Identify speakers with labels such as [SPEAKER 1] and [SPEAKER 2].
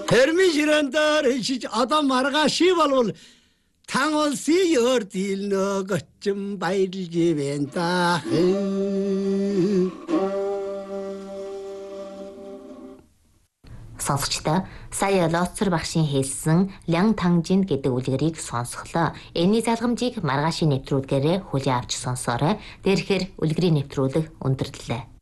[SPEAKER 1] Termişirenler hiç adam margaşı balol. Tangolsi yordil no gochum bayrılcı benta.
[SPEAKER 2] Сонсогчдоо сая Лоцор багшийн хэлсэн Лян Тангжин гэдэг үлгэрийг сонсголоо. Энэний залгамжийг маргаашийн нэвтрүүлгээрээ хүлээн авч сонсоорой. Тэрхээр үлгэрийн нэвтрүүлэг өндөрлөлөө.